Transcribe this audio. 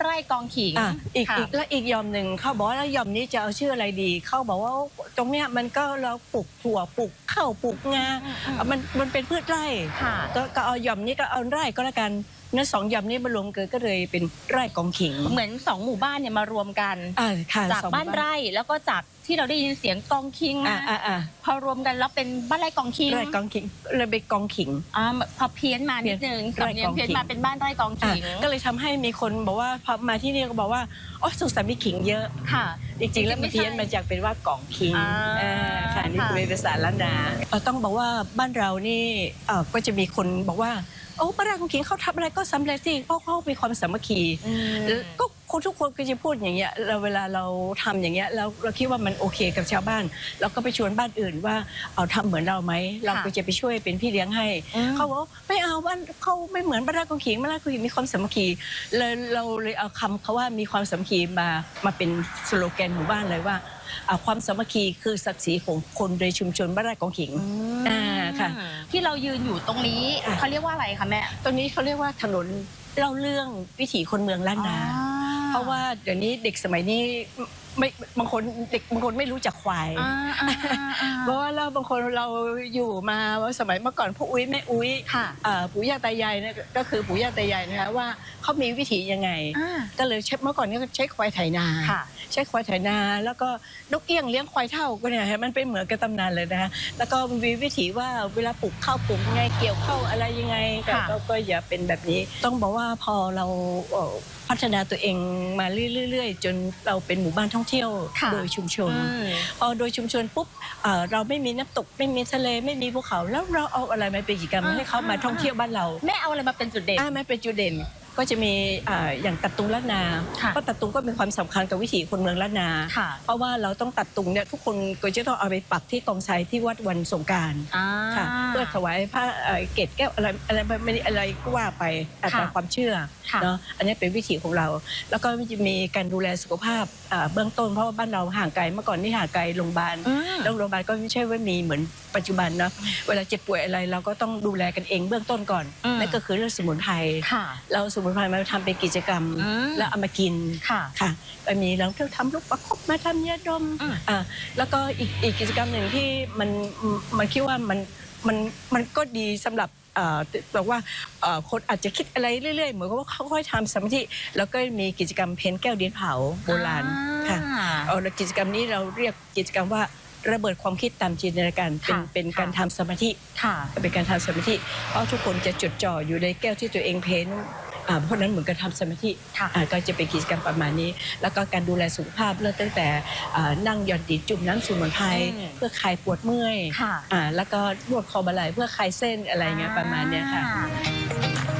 ไร่กองขิงอีกยอมหนึ่งเขาบอกว่าแล้วยอมนี้จะเอาชื่ออะไรดีเขาบอกว่าตรงเนี้ยมันก็เราปลูกถั่วปลูกข้าวปลูกงามันเป็นพืชไร่ก็เอายอมนี้ก็เอาไร่ก็แล้วกันนั่น2 ยอมนี้มารวมกันก็เลยเป็นไร่กองขิงเหมือน2 หมู่บ้านเนี่ยมารวมกันจากบ้านไร่แล้วก็จากที่เราได้ยินเสียงกองขิงพอรวมกันแล้วเป็นบ้านไร่กองขิงเลยเป็นกองขิงพอเพี้ยนมานิดนึงสำเนียงเพี้ยนมาเป็นบ้านไร่กองขิงก็เลยทำให้มีคนบอกว่าพอมาที่นี่ก็บอกว่าอ๋อสุขสันต์มีขิงเยอะค่ะจริงๆแล้วมันเพี้ยนมาจากเป็นว่ากองขิงค่ะนี่เป็นภาษาล้านนาต้องบอกว่าบ้านเรานี่ก็จะมีคนบอกว่าโอ้บ้านไร่กองขิงเขาทำอะไรก็สำเร็จที่เพราะเขามีความสามัคคีก็คนทุกคนก็จะพูดอย่างเงี้ยเวลาเราทำอย่างเงี้ยเราคิดว่ามันโอเคกับชาวบ้านเราก็ไปชวนบ้านอื่นว่าเอาทำเหมือนเราไหมเราก็จะไปช่วยเป็นพี่เลี้ยงให้เขาบอกไม่เอาบ้านเขาไม่เหมือนบ้านไร่กองขิงบ้านไร่กองขิงมีความสามัคคีเราเลยเอาคำเขาว่ามีความสามัคคีมาเป็นสโลแกนหมู่บ้านเลยว่าความสามัคคีคือศักดิ์ศรีของคนในชุมชนบ้านไร่กองขิงค่ะที่เรายืนอยู่ตรงนี้เขาเรียกว่าอะไรคะแม่ตรงนี้เขาเรียกว่าถนนเล่าเรื่องวิถีคนเมืองล้านนาเพราะว่าเดี๋ยวนี้เด็กสมัยนี้ไม่บางคนเด็กบางคนไม่รู้จักควายเพราะว่าเราบางคนเราอยู่มาสมัยเมื่อก่อนพ่ออุ้ยแม่อุ้ยปู่ย่าตายายเนี่ยก็คือปู่ย่าตายายนะคะว่าเขามีวิถียังไงก็เลยเมื่อก่อนนี้ก็ใช้ควายไถนาใช้ควายไถนาแล้วก็นกเอี้ยงเลี้ยงควายเท่าก็เนี่ยมันเป็นเหมือนกับตำนานเลยนะแล้วก็มีวิถีว่าเวลาปลูกข้าวปลูกยังไงเกี่ยวข้าวอะไรยังไงก็อย่าเป็นแบบนี้ต้องบอกว่าพอเราพัฒนาตัวเองมาเรื่อยๆจนเราเป็นหมู่บ้านท่องเที่ยวโดยชุมชนโดยชุมชนปุ๊บเราไม่มีน้ำตกไม่มีทะเลไม่มีภูเขาแล้วเราเอาอะไรมาเป็นกิจกรรมให้เขามาท่องเที่ยวบ้านเราแม่เอาอะไรมาเป็นจุดเด่นไม่เป็นจุดเด่นก็จะมีอย่างตัดตุงล้านนาเพราะตัดตุงก็มีความสำคัญกับวิถีคนเมืองล้านนาเพราะว่าเราต้องตัดตุงเนี่ยทุกคนก็จะต้องเอาไปปักที่กองทรายที่วัดวันสงกรานต์ค่ะเพื่อถวายพระเกศแก้วอะไรก็ว่าไปตามความเชื่อเนาะอันนี้เป็นวิถีของเราแล้วก็จะมีการดูแลสุขภาพเบื้องต้นเพราะว่าบ้านเราห่างไกลเมื่อก่อนนี่ห่างไกลโรงพยาบาลแล้วโรงพยาบาลก็ไม่ใช่ว่ามีเหมือนปัจจุบันนะเวลาเจ็บป่วยอะไรเราก็ต้องดูแลกันเองเบื้องต้นก่อนนั่นก็คือเรื่องสมุนไพรเราสมุนไพรมาทำเป็นกิจกรรมแล้วเอามากินค่ะไปมีเราเที่ยวทำลูกประคบมาทำยาดมแล้วก็อีกกิจกรรมหนึ่งที่มันคิดว่ามันก็ดีสำหรับบอกว่าคนอาจจะคิดอะไรเรื่อยๆเหมือนกับว่าเขาค่อยทำสมาธิแล้วก็มีกิจกรรมเพ้นแก้วดินเผาโบราณค่ะกิจกรรมนี้เราเรียกกิจกรรมว่าระเบิดความคิดตามจินตนาการเป็นการทำสมาธิเป็นการทำสมาธิเพราะทุกคนจะจดจ่ออยู่ในแก้วที่ตัวเองเพ้นเพราะนั้นเหมือนกับทำสมาธิก็จะเป็นกิจกรรมประมาณนี้แล้วก็การดูแลสุขภาพเริ่มตั้งแต่นั่งหย่อนติดจุ่มน้ำสมุนไพรเพื่อคลายปวดเมื่อยแล้วก็นวดคอบ่าไหล่เพื่อคลายเส้นอะไรเงี้ยประมาณนี้ค่ะ